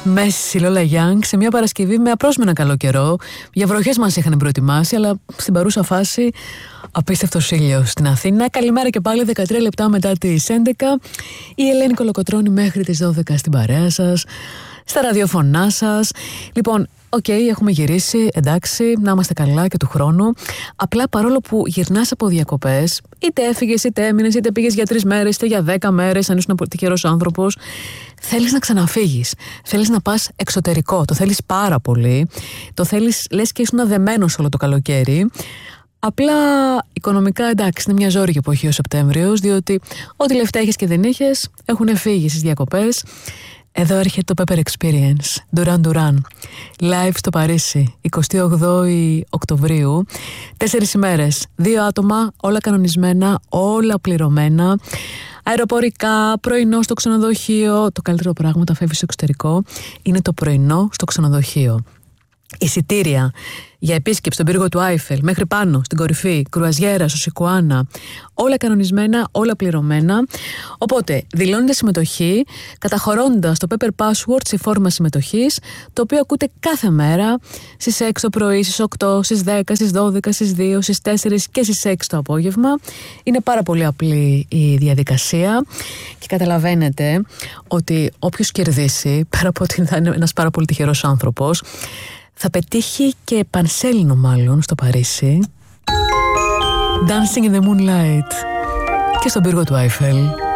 Μέση Λόλα Γιάνγκ σε μια Παρασκευή με απρόσμενα καλό καιρό. Για βροχές μας είχαν προετοιμάσει, αλλά στην παρούσα φάση απίστευτος ήλιος στην Αθήνα. Καλημέρα και πάλι, 13 λεπτά μετά τις 11. Η Ελένη Κολοκοτρώνη μέχρι τις 12 στην παρέα σας, στα ραδιοφωνά σας. Λοιπόν, έχουμε γυρίσει, εντάξει, να είμαστε καλά και του χρόνου. Απλά παρόλο που γυρνάς από διακοπές, είτε έφυγες, είτε έμεινες, είτε πήγες για 3 μέρες, είτε για 10 μέρες, αν ήσουν τυχερός άνθρωπος, θέλεις να ξαναφύγεις. Θέλεις να πας εξωτερικό. Το θέλεις πάρα πολύ. Το θέλεις, λες και ήσουν δεμένος όλο το καλοκαίρι. Απλά οικονομικά, εντάξει, είναι μια ζόρικη εποχή ο Σεπτέμβριος, διότι ό,τι λεφτά έχεις και δεν είχες έχουν φύγει στις διακοπές. Εδώ έρχεται το Pepper Experience, Duran Duran, live στο Παρίσι, 28 Οκτωβρίου, 4 ημέρες, 2 άτομα, όλα κανονισμένα, όλα πληρωμένα, αεροπορικά, πρωινό στο ξενοδοχείο. Το καλύτερο πράγμα όταν φεύγεις στο εξωτερικό είναι το πρωινό στο ξενοδοχείο. Εισιτήρια για επίσκεψη στον πύργο του Άιφελ, μέχρι πάνω, στην κορυφή, κρουαζιέρα, στο Σικουάνα, όλα κανονισμένα, όλα πληρωμένα. Οπότε, δηλώνετε συμμετοχή, καταχωρώντας το Pepper Password σε φόρμα συμμετοχής, το οποίο ακούτε κάθε μέρα, στις 6 το πρωί, στις 8, στις 10, στις 12, στις 2, στις 4 και στις 6 το απόγευμα. Είναι πάρα πολύ απλή η διαδικασία και καταλαβαίνετε ότι όποιος κερδίσει, πέρα από ότι θα είναι ένας πάρα πολύ τυχερός άνθρωπος, θα πετύχει και πανσέλινο μάλλον στο Παρίσι, Dancing in the Moonlight και στον πύργο του Άιφελ.